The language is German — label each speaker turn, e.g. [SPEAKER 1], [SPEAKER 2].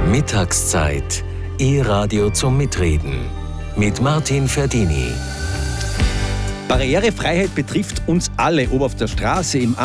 [SPEAKER 1] Mittagszeit. E-Radio zum Mitreden. Mit Martin Ferdini.
[SPEAKER 2] Barrierefreiheit betrifft uns alle, ob auf der Straße, im